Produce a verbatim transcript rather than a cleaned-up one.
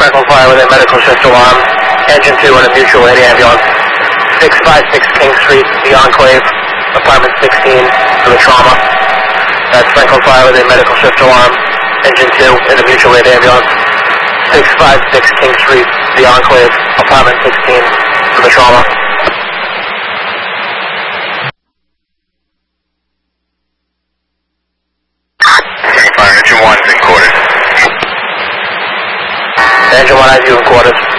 Franklin Fire with a medical shift alarm. Engine two in a mutual aid ambulance. six five six King Street, The Enclave, apartment sixteen for the trauma. That's Franklin Fire with a medical shift alarm. Engine two in a mutual aid ambulance. six five six King Street, The Enclave, apartment sixteen for the trauma. Franklin Fire, Engine one is in quarters. Engine one, I do in quarters.